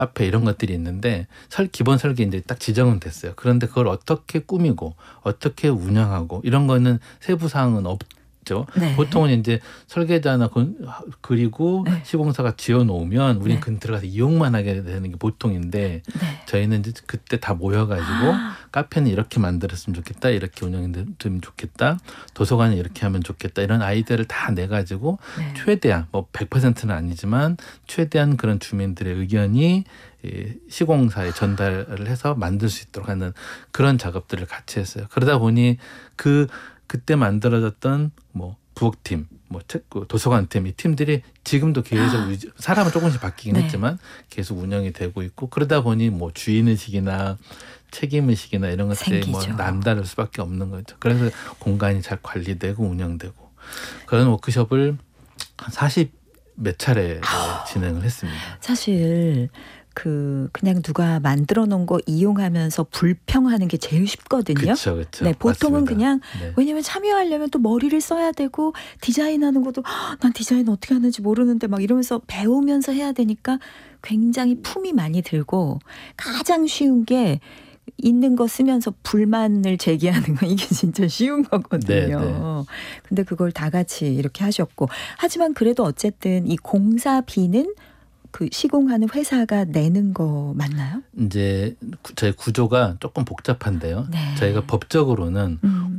앞에 이런 것들이 있는데 기본 설계 이제 딱 지정은 됐어요. 그런데 그걸 어떻게 꾸미고 어떻게 운영하고 이런 거는 세부 사항은 없죠. 네. 보통은 이제 설계자나 그리고 네. 시공사가 지어놓으면 우리는 네. 그 들어가서 이용만 하게 되는 게 보통인데 네. 저희는 이제 그때 다 모여가지고 카페는 이렇게 만들었으면 좋겠다, 이렇게 운영되면 좋겠다, 도서관은 이렇게 하면 좋겠다, 이런 아이디어를 다 내가지고 네. 최대한 뭐 100%는 아니지만 최대한 그런 주민들의 의견이 시공사에 전달을 해서 만들 수 있도록 하는 그런 작업들을 같이 했어요. 그러다 보니 그때 만들어졌던 뭐 부엌팀, 뭐 도서관팀, 이 팀들이 지금도 계속 사람은 조금씩 바뀌긴 네. 했지만 계속 운영이 되고 있고, 그러다 보니 뭐 주인의식이나 책임의식이나 이런 것들이 뭐 생기죠. 남다를 수밖에 없는 거죠. 그래서 공간이 잘 관리되고 운영되고 그런 워크숍을 40 몇 차례 진행을 했습니다. 사실 그냥 누가 만들어 놓은 거 이용하면서 불평하는 게 제일 쉽거든요. 그렇죠. 네, 보통은 맞습니다. 그냥 네. 왜냐면 참여하려면 또 머리를 써야 되고 디자인하는 것도 난 디자인 어떻게 하는지 모르는데 막 이러면서 배우면서 해야 되니까 굉장히 품이 많이 들고, 가장 쉬운 게 있는 거 쓰면서 불만을 제기하는 거, 이게 진짜 쉬운 거거든요. 네, 네. 근데 그걸 다 같이 이렇게 하셨고, 하지만 그래도 어쨌든 이 공사비는 그 시공하는 회사가 내는 거 맞나요? 이제 저희 구조가 조금 복잡한데요. 네. 저희가 법적으로는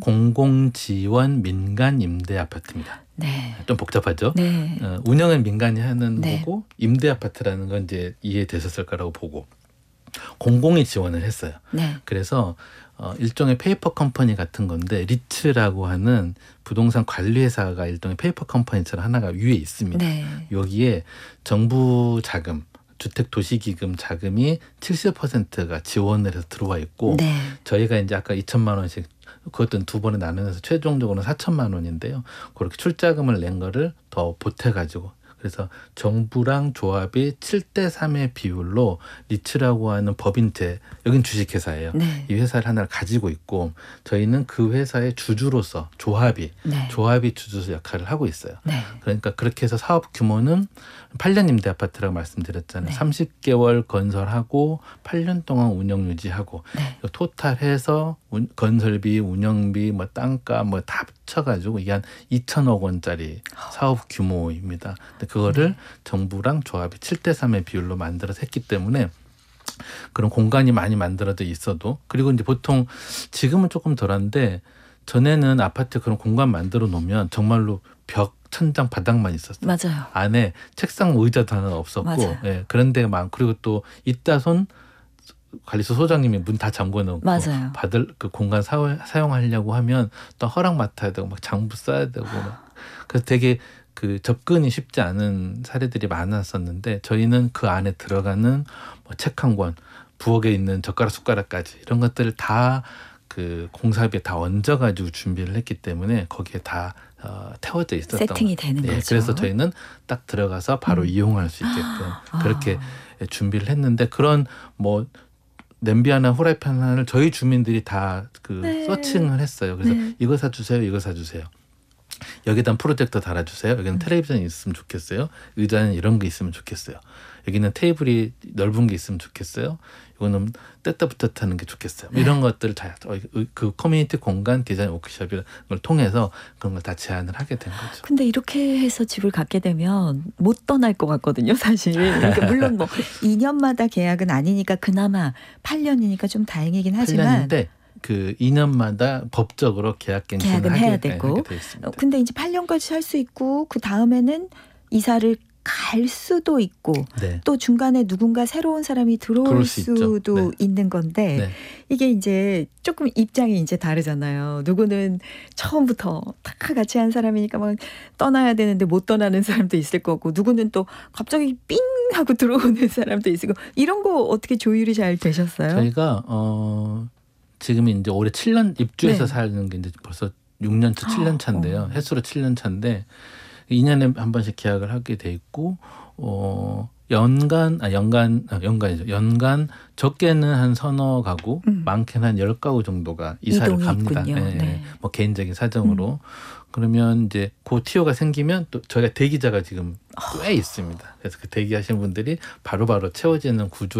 공공지원 민간 임대 아파트입니다. 네. 좀 복잡하죠. 네. 운영은 민간이 하는 네. 거고, 임대 아파트라는 건 이제 이해되셨을 거라고 보고 공공이 지원을 했어요. 네. 그래서 일종의 페이퍼 컴퍼니 같은 건데, 리츠라고 하는 부동산 관리회사가 일종의 페이퍼 컴퍼니처럼 하나가 위에 있습니다. 네. 여기에 정부 자금, 주택도시기금 자금이 70%가 지원을 해서 들어와 있고, 네. 저희가 이제 아까 2천만 원씩 그것도 두 번에 나누면서 최종적으로는 4천만 원인데요. 그렇게 출자금을 낸 거를 더 보태가지고, 그래서 정부랑 조합이 7대3의 비율로 리츠라고 하는 법인체, 여긴 주식회사예요. 네. 이 회사를 하나를 가지고 있고, 저희는 그 회사의 주주로서 조합이 주주로서 역할을 하고 있어요. 네. 그러니까 그렇게 해서 사업 규모는 8년 임대 아파트라고 말씀드렸잖아요. 네. 30개월 건설하고 8년 동안 운영 유지하고, 네. 토탈해서 건설비, 운영비, 뭐 땅값 뭐 다 합쳐가지고 이게 한 2천억 원짜리 사업 규모입니다. 근데 그거를 정부랑 조합이 7대3의 비율로 만들어서 했기 때문에 그런 공간이 많이 만들어져 있어도, 그리고 이제 보통 지금은 조금 덜한데 전에는 아파트 그런 공간 만들어 놓으면 정말로 벽, 천장, 바닥만 있었어요. 맞아요. 안에 책상, 의자도 하나 없었고, 맞아요. 예, 그런 데가 많고, 그리고 또 이따손 관리소 소장님이 문 다 잠궈 놓고 맞아요. 받을 그 공간 사용하려고 하면 또 허락 맡아야 되고 막 장부 써야 되고 막. 그래서 되게 그 접근이 쉽지 않은 사례들이 많았었는데, 저희는 그 안에 들어가는 뭐 책 한 권, 부엌에 있는 젓가락 숟가락까지 이런 것들을 다 그 공사비에 다 얹어가지고 준비를 했기 때문에 거기에 다 태워져 있었던 세팅이 되는 거죠. 그래서 저희는 딱 들어가서 바로 이용할 수 있게끔 그렇게 준비를 했는데, 그런 뭐 냄비 하나, 후라이팬 하나를 저희 주민들이 다 네. 서칭을 했어요. 그래서 네. 이거 사주세요, 이거 사주세요. 여기다 프로젝터 달아주세요. 여기는 텔레비전이 있으면 좋겠어요. 의자는 이런 게 있으면 좋겠어요. 여기는 테이블이 넓은 게 있으면 좋겠어요. 이거는 뗐다 붙었다 하는 게 좋겠어요. 이런 것들을 다 그 커뮤니티 공간 디자인 워크숍을 통해서 그런 걸 다 제안을 하게 된 거죠. 근데 이렇게 해서 집을 갖게 되면 못 떠날 것 같거든요, 사실. 그러니까 물론 뭐 2년마다 계약은 아니니까 그나마 8년이니까 좀 다행이긴 하지만 8년인데 그 2년마다 법적으로 계약은 해야 되고. 하게 돼 있습니다. 근데 이제 8년까지 할 수 있고, 그 다음에는 이사를 갈 수도 있고, 네. 또 중간에 누군가 새로운 사람이 들어올 수도 네. 있는 건데, 네. 이게 이제 조금 입장이 이제 다르잖아요. 누구는 처음부터 다 같이 한 사람이니까 막 떠나야 되는데 못 떠나는 사람도 있을 거고, 누구는 또 갑자기 삥 하고 들어오는 사람도 있고, 이런 거 어떻게 조율이 잘 되셨어요? 저희가 지금 이제 올해 7년 입주해서 네. 사는 게 이제 벌써 6년 차, 7년 차인데요. 횟수로 7년 차인데 2년에 한 번씩 계약을 하게 돼 있고, 연간이죠. 연간 적게는 한 서너 가구, 많게는 한 10가구 정도가 이사를 이동이 갑니다. 있군요. 네. 네. 뭐 개인적인 사정으로. 그러면 이제 그 티오가 생기면 또 저희가 대기자가 지금 꽤 있습니다. 그래서 그 대기하시는 분들이 바로바로 채워지는 구조